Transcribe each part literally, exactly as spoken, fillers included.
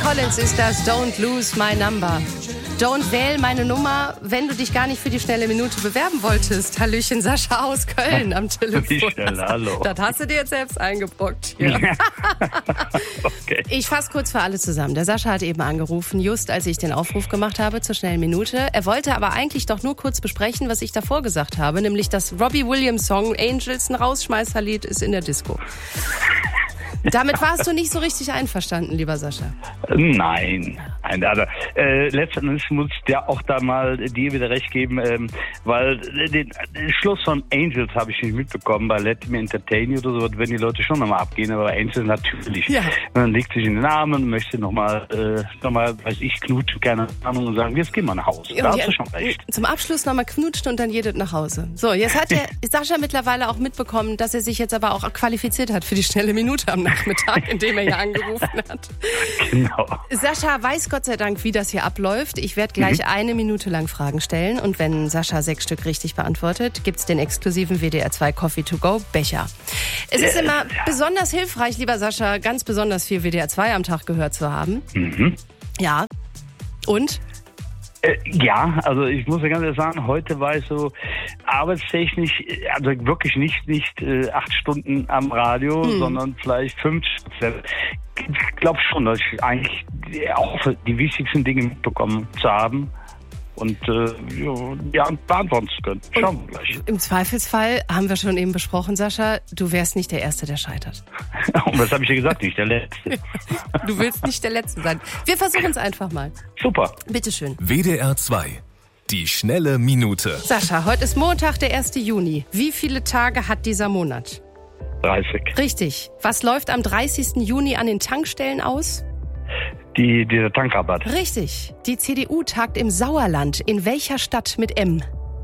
Collins ist das, Don't Lose My Number. Don't wähl meine Nummer, wenn du dich gar nicht für die schnelle Minute bewerben wolltest. Hallöchen, Sascha aus Köln am Telefon. Wie schnell, hallo. Das hast du dir jetzt selbst eingebrockt hier. Okay. Ich fasse kurz für alle zusammen. Der Sascha hat eben angerufen, just als ich den Aufruf gemacht habe zur schnellen Minute. Er wollte aber eigentlich doch nur kurz besprechen, was ich davor gesagt habe, nämlich das Robbie Williams Song Angels, ein Rausschmeißerlied, ist in der Disco. Damit warst du nicht so richtig einverstanden, lieber Sascha. Nein, nein, also äh, letztendlich muss ich dir auch da mal dir wieder recht geben, ähm, weil den, den Schluss von Angels habe ich nicht mitbekommen, bei Let Me Entertain You oder so, wenn die Leute schon nochmal abgehen, aber Angels natürlich. Ja. Man legt sich in den Armen, möchte nochmal, äh, nochmal, weiß ich, knutschen, keine Ahnung, und sagen, jetzt gehen wir nach Hause. Da hast du schon recht. Zum Abschluss nochmal knutscht und dann jedet nach Hause. So, jetzt hat der Sascha mittlerweile auch mitbekommen, dass er sich jetzt aber auch qualifiziert hat für die schnelle Minute am Nachmittag, in dem er hier angerufen hat. Genau. Sascha weiß Gott sei Dank, wie das hier abläuft. Ich werde gleich mhm. eine Minute lang Fragen stellen und wenn Sascha sechs Stück richtig beantwortet, gibt's den exklusiven W D R zwei Coffee to go Becher. Es ist immer besonders hilfreich, lieber Sascha, ganz besonders viel W D R zwei am Tag gehört zu haben. Mhm. Ja. Und? Äh, ja, also ich muss ja ganz ehrlich sagen, heute war ich so arbeitstechnisch, also wirklich nicht nicht äh, acht Stunden am Radio, hm. sondern vielleicht fünf. Ich glaube schon, dass ich eigentlich auch die wichtigsten Dinge mitbekommen zu haben und äh, ja, beantworten zu können. Schauen wir gleich. Im Zweifelsfall haben wir schon eben besprochen, Sascha, du wärst nicht der Erste, der scheitert. Und was habe ich dir gesagt? Nicht der Letzte. Du willst nicht der Letzte sein. Wir versuchen es einfach mal. Super. Bitteschön. W D R zwei. Die schnelle Minute. Sascha, heute ist Montag, der erste Juni. Wie viele Tage hat dieser Monat? dreißig. Richtig. Was läuft am dreißigsten Juni an den Tankstellen aus? Die, dieser Tankrabatt. Richtig. Die C D U tagt im Sauerland. In welcher Stadt mit M?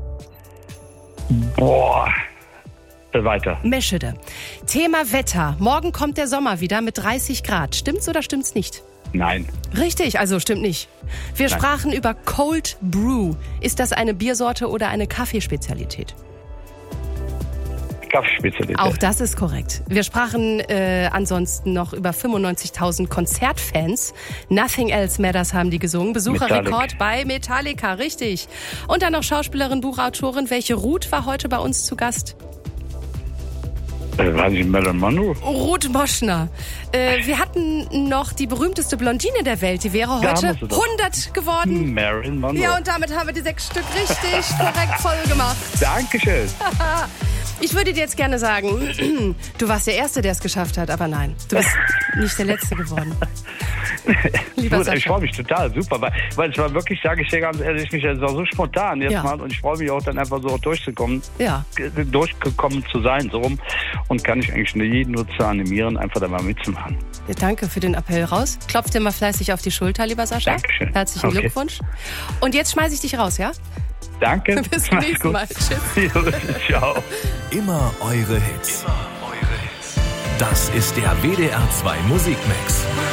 Boah. Weiter. Meschede. Thema Wetter. Morgen kommt der Sommer wieder mit dreißig Grad. Stimmt's oder stimmt's nicht? Nein. Richtig, also stimmt nicht. Wir Nein. sprachen über Cold Brew. Ist das eine Biersorte oder eine Kaffeespezialität? Kaffeespezialität. Auch das ist korrekt. Wir sprachen äh, ansonsten noch über fünfundneunzigtausend Konzertfans. Nothing Else Matters haben die gesungen. Besucherrekord Metallic. bei Metallica, richtig. Und dann noch Schauspielerin, Buchautorin. Welche Ruth war heute bei uns zu Gast? Äh, war sie Marilyn Monroe? Ruth Moschner. Äh, wir hatten noch die berühmteste Blondine der Welt. Die wäre heute hundert geworden. Marilyn Monroe. Ja, und damit haben wir die sechs Stück richtig korrekt voll gemacht. Dankeschön. Ich würde dir jetzt gerne sagen, du warst der Erste, der es geschafft hat, aber nein, du bist nicht der Letzte geworden. Lieber Gut, Sascha. ich freue mich total, super, weil, weil es war wirklich, sage ich dir ganz ehrlich, es war so spontan jetzt ja. mal und ich freue mich auch dann einfach so durchzukommen, ja. durchgekommen zu sein, so rum, und kann ich eigentlich nur jeden nur zu animieren, einfach da mal mitzumachen. Ja, danke für den Appell raus. Klopf dir mal fleißig auf die Schulter, lieber Sascha. Dankeschön. Herzlichen okay. Glückwunsch. Und jetzt schmeiße ich dich raus, ja? Danke. Bis zum nächsten Mal. Tschüss. Ciao. Immer eure Hits. Immer eure Hits. Das ist der W D R zwei Musikmix.